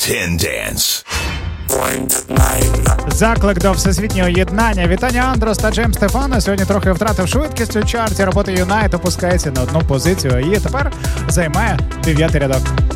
10 Dance. Заклик до всесвітнього єднання. Вітання, Андрос та Джеймс Стефано. Сьогодні трохи втратив швидкість у чарті. Роботи Юнайт опускається на одну позицію і тепер займає 9-й рядок.